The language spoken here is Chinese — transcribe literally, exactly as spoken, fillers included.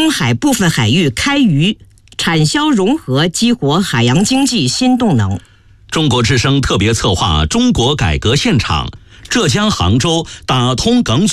东海部分海域开渔，产销融合，激活海洋经济新动能。 中国之声特别策划《中国改革现场》，浙江杭州打通梗阻